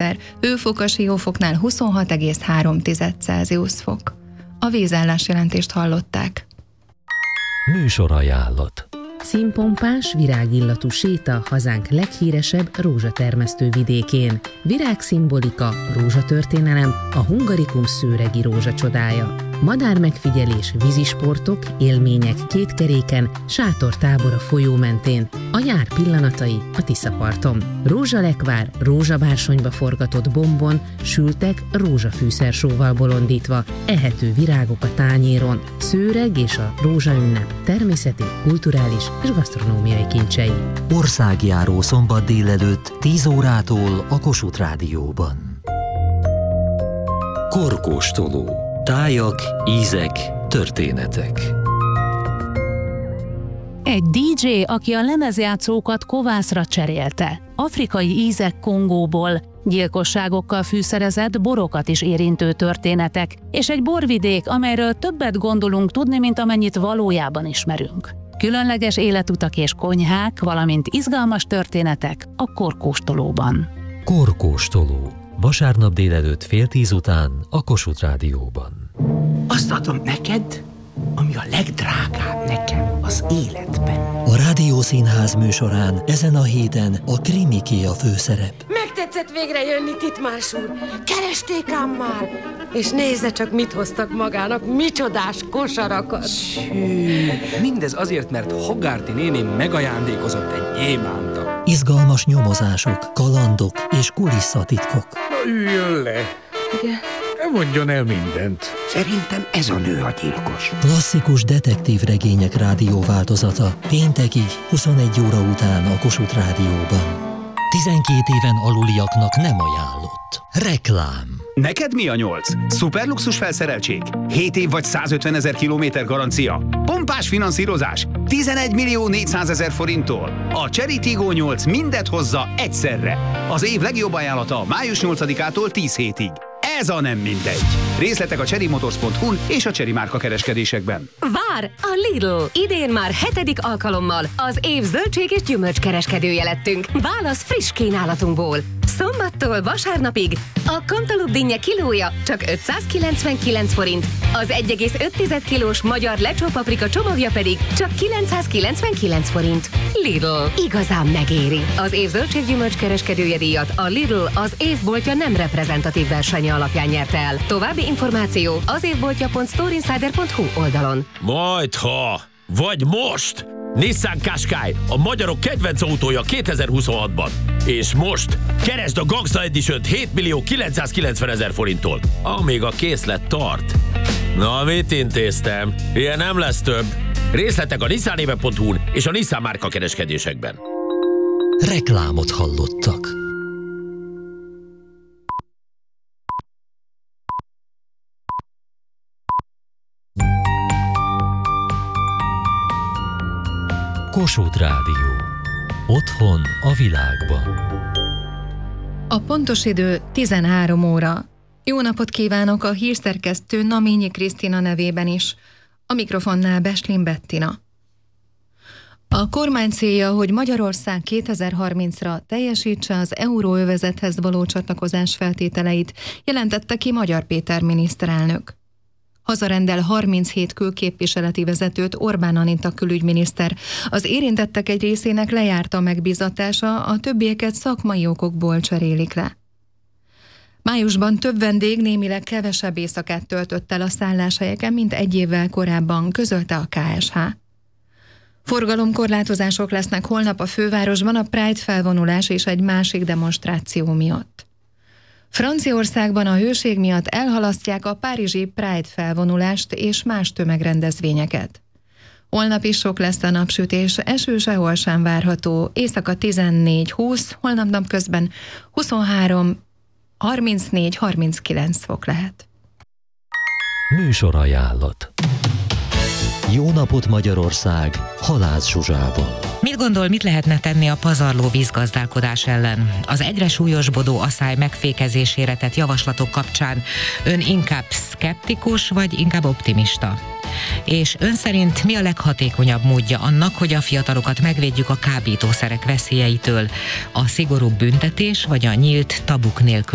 Kaposvár, hőfok a Siófoknál 26,3 Celsius fok. A vízállás jelentést hallották. Műsorajánlat. Színpompás, virágillatú séta hazánk leghíresebb rózsatermesztő vidékén. Virágszimbolika, rózsatörténelem, a Hungarikum szőregi rózsa csodája. Madármegfigyelés, vízisportok, élmények kétkeréken, sátortábor a folyó mentén, a nyár pillanatai a Tiszaparton. Rózsalekvár, rózsabársonyba forgatott bombon, sültek rózsafűszersóval bolondítva, ehető virágok a tányéron, szőreg és a rózsaünnep természeti, kulturális és gasztronómiai kincsei. Országjáró szombat délelőtt 10 órától a Kossuth Rádióban. Korkóstoló. Tájak, ízek, történetek. Egy DJ, aki a lemezjátszókat kovászra cserélte, afrikai ízek Kongóból, gyilkosságokkal fűszerezett, borokat is érintő történetek, és egy borvidék, amelyről többet gondolunk tudni, mint amennyit valójában ismerünk. Különleges életutak és konyhák, valamint izgalmas történetek a Korkóstolóban. Korkóstoló. Vasárnap délelőtt 9:30 után a Kossuth Rádióban. Azt adom neked, ami a legdrágább nekem az életben. A Rádiószínház műsorán ezen a héten a krimiké a főszerep. Megtetszett végre jönni, Titmás úr. Keresték ám már. És nézze csak, mit hoztak magának, micsodás kosarakat. Mindez azért, mert Hogarty néni megajándékozott egy gyémánta. Izgalmas nyomozások, kalandok és kulisszatitkok. Na, üljön le. Igen. Ne mondjon el mindent. Szerintem ez a nő a gyilkos. Klasszikus detektív regények rádióváltozata péntekig 21 óra után a Kossuth Rádióban. 12 éven aluliaknak nem ajánlott. Reklám. Neked mi a 8? Szuperluxus felszereltség? 7 év vagy 150 000 kilométer garancia? Pompás finanszírozás? 11.400.000 forinttól. A Chery Tiggo 8 mindet hozza egyszerre. Az év legjobb ajánlata május 8-ától 10 hétig. Ez a nem mindegy. Részletek a cherrymotors.hu-n és a Chery márka kereskedésekben. Vár a Lidl! Idén már 7. alkalommal az év zöldség és gyümölcs kereskedője lettünk. Válasz friss kínálatunkból. Szombattól vasárnapig a Cantaloupe dinnye kilója csak 599 forint, az 1,5 kilós magyar lecsópaprika csomagja pedig csak 999 forint. Lidl. Igazán megéri. Az év zöldséggyümölcs kereskedője díjat a Lidl az évboltja nem reprezentatív versenye alapján nyerte el. További információ az évboltja.storeinsider.hu oldalon. Majdha! Vagy most! Nissan Qashqai, a magyarok kedvenc autója 2026-ban. És most keresd a Gangsta Edition-t 7.990.000 forinttól, amíg a készlet tart. Na, mit intéztem? Ilyen nem lesz több. Részletek a nissanéve.hu-n és a Nissan márka kereskedésekben. Reklámot hallottak. Kossuth Rádió. Otthon a világban. A pontos idő 13 óra. Jó napot kívánok a hírszerkesztő Naményi Krisztina nevében is. A mikrofonnál Beslin Bettina. A kormány célja, hogy Magyarország 2030-ra teljesítse az euróövezethez való csatlakozás feltételeit, jelentette ki Magyar Péter miniszterelnök. Hazarendel 37 külképviseleti vezetőt Orbán Anita külügyminiszter. Az érintettek egy részének lejárt a megbízatása, a többieket szakmai okokból cserélik le. Májusban több vendég némileg kevesebb éjszakát töltött el a szálláshelyeken, mint egy évvel korábban, közölte a KSH. Forgalomkorlátozások lesznek holnap a fővárosban a Pride felvonulás és egy másik demonstráció miatt. Franciaországban a hőség miatt elhalasztják a párizsi Pride felvonulást és más tömegrendezvényeket. Holnap is sok lesz a napsütés, eső sehol sem várható, éjszaka 14-20, holnap napközben 23-34-39 fok lehet. Műsorajánlat. Jó napot Magyarország, Halász Zsuzsával. Mit gondol, mit lehetne tenni a pazarló vízgazdálkodás ellen? Az egyre súlyosbodó aszály megfékezésére tett javaslatok kapcsán ön inkább szkeptikus, vagy inkább optimista? És ön szerint mi a leghatékonyabb módja annak, hogy a fiatalokat megvédjük a kábítószerek veszélyeitől? A szigorúbb büntetés, vagy a nyílt tabuk nélkül